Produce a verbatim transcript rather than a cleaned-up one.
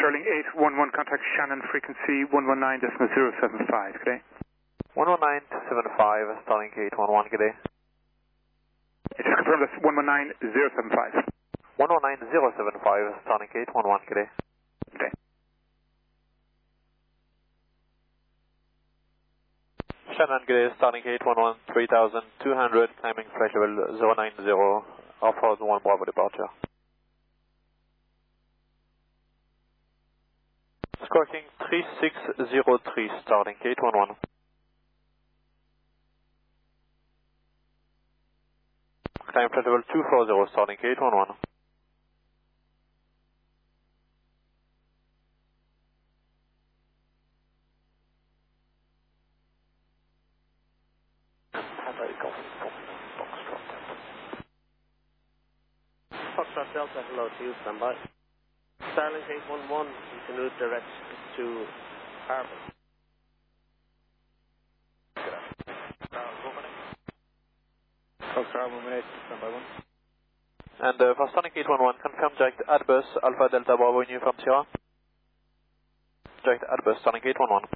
Sterling eight one one, contact Shannon, frequency one one nine point zero seven five, good day. one one nine point seven five, Starlink eight one one, good day. Just confirm that's one one nine point zero seven five. one one nine point zero seven five, Starlink eight one one, good day. Okay. Shannon, good day, Starlink eight one one, three thousand two hundred, climbing flight level zero nine zero, off-road one Bravo departure. Squawking three six zero three, Starlink eight one one. Climb flight level two four zero, Starlink eight one one. Foxtrot Delta, hello to you, stand by. Starlink eight one one, you can route direct to Harbour. Foxtrot one eight, stand by one. And uh, for Starlink eight one one, confirm direct Adbus, Alpha Delta Bravo, Uniform Sierra. Direct Adbus, Starlink eight one one.